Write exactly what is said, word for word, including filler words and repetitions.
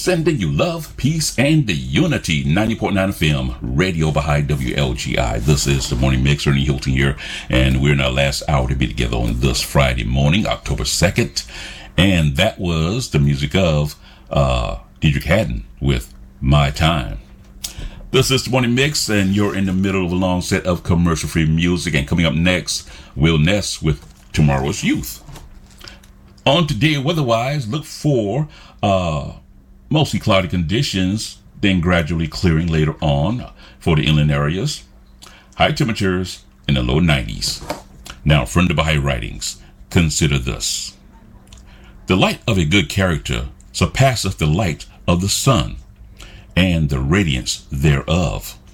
sending you love, peace, and the unity. ninety point nine F M, Radio Baha'i W L G I. This is the Morning Mix. Ernie Hilton here, and we're in our last hour to be together on this Friday morning, October second. And that was the music of uh, Deitrick Haddon with My Time. This is the Morning Mix, and you're in the middle of a long set of commercial-free music. And coming up next, Will Ness with Tomorrow's Youth. On today, weather-wise, look for uh, mostly cloudy conditions, then gradually clearing later on for the inland areas. High temperatures in the low nineties. Now, from the Baha'i writings, consider this. The light of a good character surpasseth the light of the sun, and the radiance thereof.